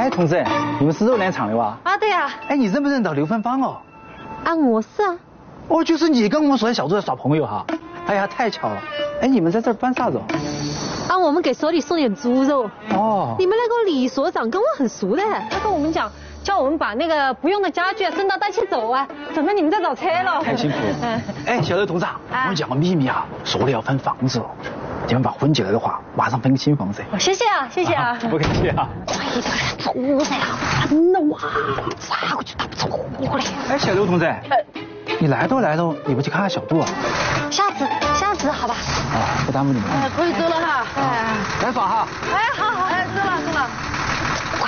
哎，同志，你们是肉联厂的哇？ 啊，对呀。 哎，你认不认得刘芬芳哦？ 啊，我是啊。 哦，就是你跟我们所在小组的耍朋友哈。哎呀，太巧了。哎，你们在这儿办啥子哦？ 啊，我们给所里送点猪肉。 哦。 你们那个李所长跟我很熟的，他跟我们讲，叫我们把那个不用的家具顺道带起走啊，省得你们再找车了。 太辛苦了。哎，小刘同志，我跟你讲个秘密啊，所里要分房子哦。你们把婚结了的话，马上分个新房子。 谢谢啊，谢谢啊。 不客气啊。 这个猪噻，烦了哇！抓过去打不着我嘞。 哎，小刘同志，你来都来了，你不去看看小杜啊？ 下次好吧。 啊，不耽误你们。 可以走了哈。 来耍哈。 哎，